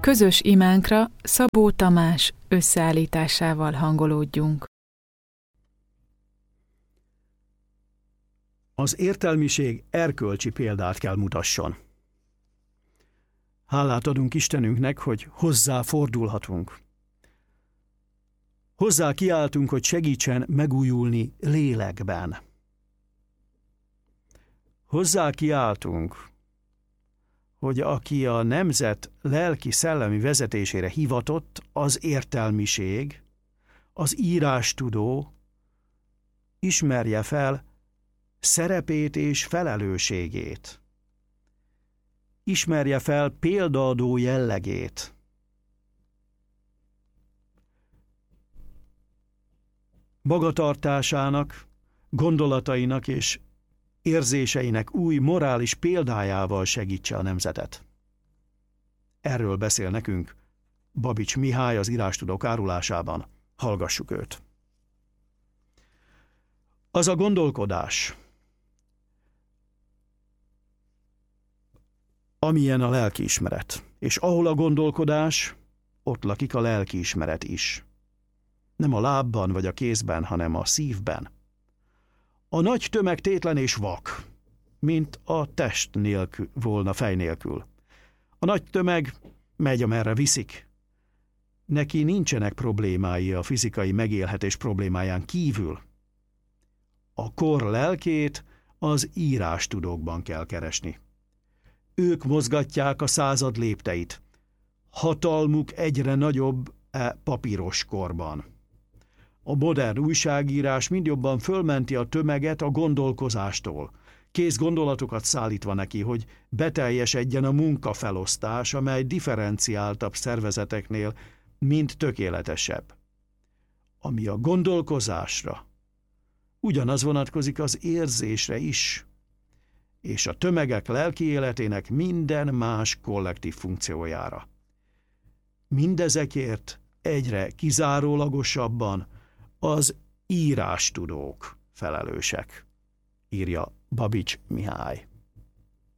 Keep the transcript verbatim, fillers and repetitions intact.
Közös imánkra Szabó Tamás összeállításával hangolódjunk. Az értelmiség erkölcsi példát kell mutasson. Hálát adunk Istenünknek, hogy hozzá fordulhatunk. Hozzá kiáltunk, hogy segítsen megújulni lélekben. Hozzá kiáltunk, hogy aki a nemzet lelki-szellemi vezetésére hivatott, az értelmiség, az írástudó, ismerje fel szerepét és felelősségét. Ismerje fel példaadó jellegét. Magatartásának, gondolatainak és érzéseinek új morális példájával segítse a nemzetet. Erről beszél nekünk Babics Mihály az írástudók árulásában. Hallgassuk őt. Az a gondolkodás, amilyen a lelkiismeret, és ahol a gondolkodás, ott lakik a lelkiismeret is. Nem a lábban vagy a kézben, hanem a szívben. A nagy tömeg tétlen és vak, mint a test nélkül volna fej nélkül. A nagy tömeg megy, amerre viszik. Neki nincsenek problémái a fizikai megélhetés problémáján kívül. A kor lelkét az írástudókban kell keresni. Ők mozgatják a század lépteit. Hatalmuk egyre nagyobb e papíros korban. A modern újságírás mind jobban fölmenti a tömeget a gondolkozástól, kész gondolatokat szállítva neki, hogy beteljesedjen a munkafelosztás, amely differenciáltabb szervezeteknél mind tökéletesebb. Ami a gondolkozásra, ugyanaz vonatkozik az érzésre is, és a tömegek lelki életének minden más kollektív funkciójára. Mindezekért egyre kizárólagosabban az írástudók felelősek, írja Babics Mihály.